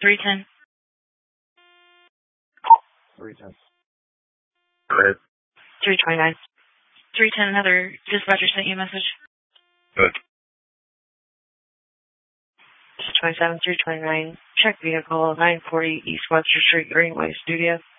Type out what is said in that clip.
310. 310. Go ahead. 329. 310, another dispatcher sent you a message. Good. 27, 329. Check vehicle, 940 East Webster Street, Greenway Studio.